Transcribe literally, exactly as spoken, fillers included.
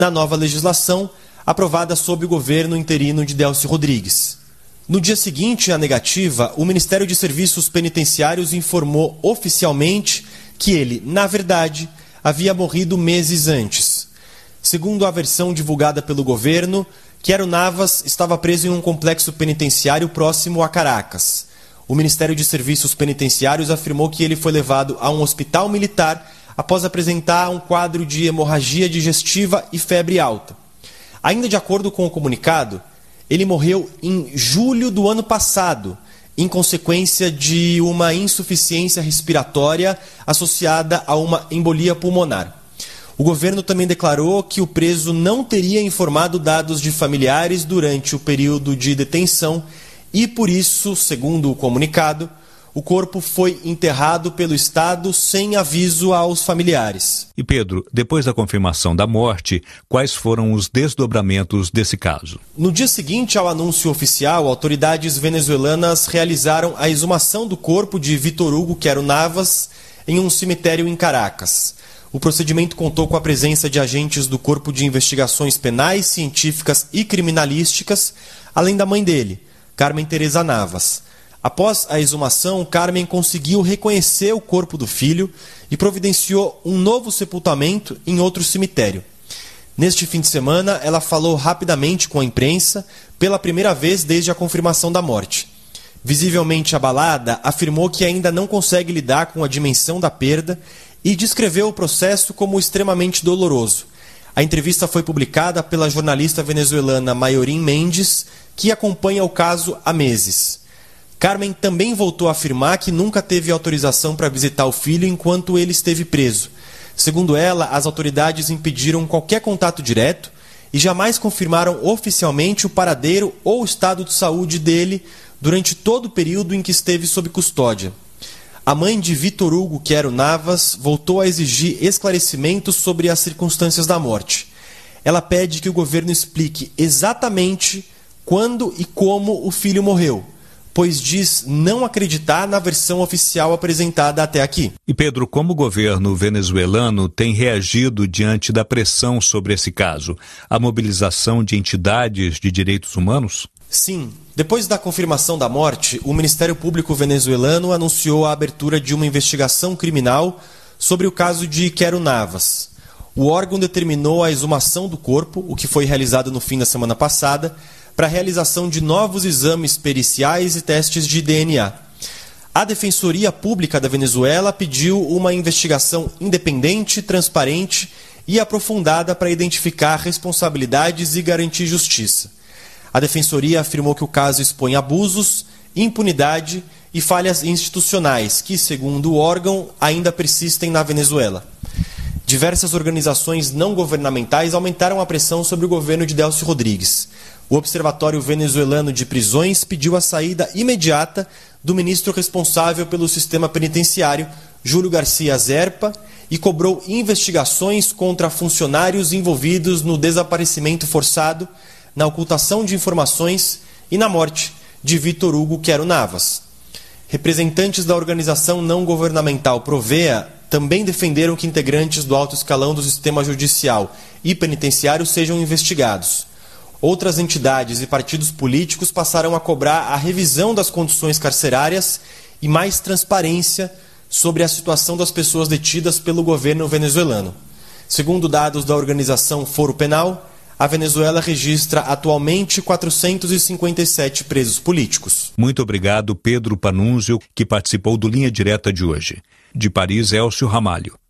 na nova legislação aprovada sob o governo interino de Delcy Rodrigues. No dia seguinte à negativa, o Ministério de Serviços Penitenciários informou oficialmente que ele, na verdade, havia morrido meses antes. Segundo a versão divulgada pelo governo, Quero Navas estava preso em um complexo penitenciário próximo a Caracas. O Ministério de Serviços Penitenciários afirmou que ele foi levado a um hospital militar após apresentar um quadro de hemorragia digestiva e febre alta. Ainda de acordo com o comunicado, ele morreu em julho do ano passado, em consequência de uma insuficiência respiratória associada a uma embolia pulmonar. O governo também declarou que o preso não teria informado dados de familiares durante o período de detenção e, por isso, segundo o comunicado, o corpo foi enterrado pelo Estado sem aviso aos familiares. E Pedro, depois da confirmação da morte, quais foram os desdobramentos desse caso? No dia seguinte ao anúncio oficial, autoridades venezuelanas realizaram a exumação do corpo de Vítor Hugo Quero Navas em um cemitério em Caracas. O procedimento contou com a presença de agentes do Corpo de Investigações Penais, Científicas e Criminalísticas, além da mãe dele, Carmen Teresa Navas. Após a exumação, Carmen conseguiu reconhecer o corpo do filho e providenciou um novo sepultamento em outro cemitério. Neste fim de semana, ela falou rapidamente com a imprensa, pela primeira vez desde a confirmação da morte. Visivelmente abalada, afirmou que ainda não consegue lidar com a dimensão da perda e descreveu o processo como extremamente doloroso. A entrevista foi publicada pela jornalista venezuelana Mayorín Mendes, que acompanha o caso há meses. Carmen também voltou a afirmar que nunca teve autorização para visitar o filho enquanto ele esteve preso. Segundo ela, as autoridades impediram qualquer contato direto e jamais confirmaram oficialmente o paradeiro ou o estado de saúde dele durante todo o período em que esteve sob custódia. A mãe de Vítor Hugo Quero Navas voltou a exigir esclarecimentos sobre as circunstâncias da morte. Ela pede que o governo explique exatamente quando e como o filho morreu, pois diz não acreditar na versão oficial apresentada até aqui. E Pedro, como o governo venezuelano tem reagido diante da pressão sobre esse caso? A mobilização de entidades de direitos humanos? Sim. Depois da confirmação da morte, o Ministério Público venezuelano anunciou a abertura de uma investigação criminal sobre o caso de Quero Navas. O órgão determinou a exumação do corpo, o que foi realizado no fim da semana passada, para a realização de novos exames periciais e testes de D N A. A Defensoria Pública da Venezuela pediu uma investigação independente, transparente e aprofundada para identificar responsabilidades e garantir justiça. A Defensoria afirmou que o caso expõe abusos, impunidade e falhas institucionais que, segundo o órgão, ainda persistem na Venezuela. Diversas organizações não governamentais aumentaram a pressão sobre o governo de Delcy Rodrigues. O Observatório Venezuelano de Prisões pediu a saída imediata do ministro responsável pelo sistema penitenciário, Júlio Garcia Zerpa, e cobrou investigações contra funcionários envolvidos no desaparecimento forçado, na ocultação de informações e na morte de Vítor Hugo Quero Navas. Representantes da organização não governamental Provea também defenderam que integrantes do alto escalão do sistema judicial e penitenciário sejam investigados. Outras entidades e partidos políticos passaram a cobrar a revisão das condições carcerárias e mais transparência sobre a situação das pessoas detidas pelo governo venezuelano. Segundo dados da organização Foro Penal, a Venezuela registra atualmente quatrocentos e cinquenta e sete presos políticos. Muito obrigado, Pedro Panunzio, que participou do Linha Direta de hoje. De Paris, Elcio Ramalho.